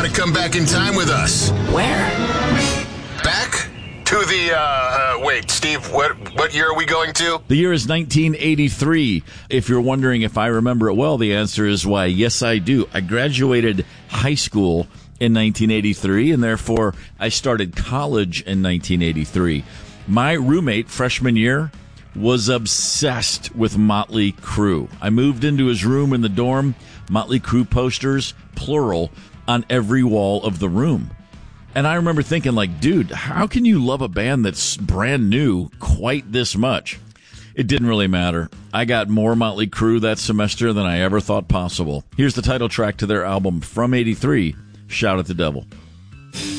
to come back in time with us? Where? Back to the, wait, Steve, what year are we going to? The year is 1983. If you're wondering if I remember it well, the answer is why, yes, I do. I graduated high school in 1983, and therefore I started college in 1983. My roommate, freshman year, was obsessed with Motley Crue. I moved into his room in the dorm, Motley Crue posters, plural, on every wall of the room. And I remember thinking, like, dude, how can you love a band that's brand new quite this much? It didn't really matter. I got more Motley Crue that semester than I ever thought possible. Here's the title track to their album from '83, Shout at the Devil.